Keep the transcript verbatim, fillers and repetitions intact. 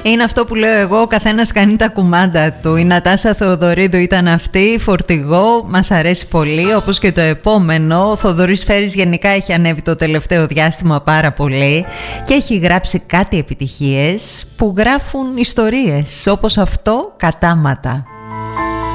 Είναι αυτό που λέω εγώ, ο καθένας κάνει τα κουμάντα του. Η Νατάσα Θεοδωρίδου ήταν αυτή, φορτηγό, μας αρέσει πολύ, όπως και το επόμενο. Ο Θοδωρής Φέρης γενικά έχει ανέβει το τελευταίο διάστημα πάρα πολύ και έχει γράψει κάτι επιτυχίες που γράφουν ιστορίες, όπως αυτό, κατάματα.